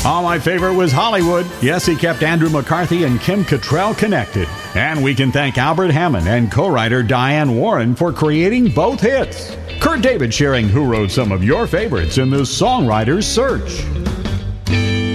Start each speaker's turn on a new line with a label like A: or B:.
A: Oh, my favorite was Hollywood. Yes, he kept Andrew McCarthy and Kim Cattrall connected. And we can thank Albert Hammond and co-writer Diane Warren for creating both hits. Kurt David sharing who wrote some of your favorites in the Songwriter's Search.